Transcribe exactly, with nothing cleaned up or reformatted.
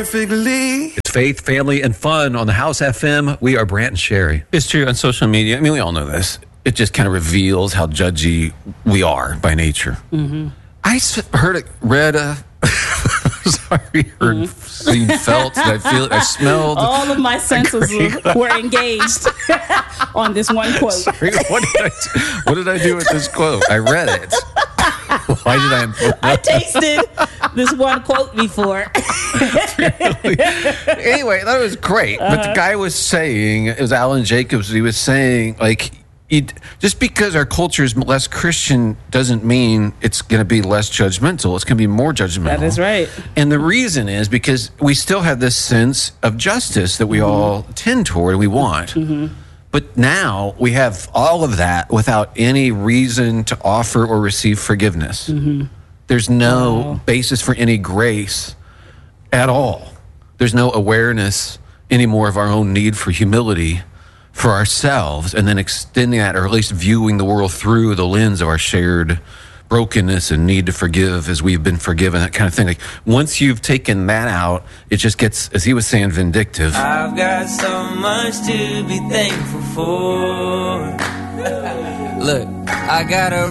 perfectly. It's faith, family, and fun on the House F M. We are Brant and Sherry. It's true. On social media, I mean, we all know this. It just kind of reveals how judgy we are by nature. Mm-hmm. I s- heard it, read, uh, sorry, heard, mm-hmm. seen, felt, I feel it, I smelled. All of my senses were engaged on this one quote. Sorry, what, did I do, what did I do with this quote? I read it. Why did I? I tasted this one quote before. Anyway, that was great. Uh-huh. But the guy was saying, it was Alan Jacobs, he was saying, like, It, just because our culture is less Christian doesn't mean it's going to be less judgmental. It's going to be more judgmental. That is right. And the reason is because we still have this sense of justice that we mm-hmm. all tend toward and we want. Mm-hmm. But now we have all of that without any reason to offer or receive forgiveness. Mm-hmm. There's no wow. basis for any grace at all. There's no awareness anymore of our own need for humility for ourselves, and then extending that, or at least viewing the world through the lens of our shared brokenness and need to forgive as we've been forgiven, that kind of thing. Like, once you've taken that out, it just gets, as he was saying, vindictive. I've got so much to be thankful for. Look, I got a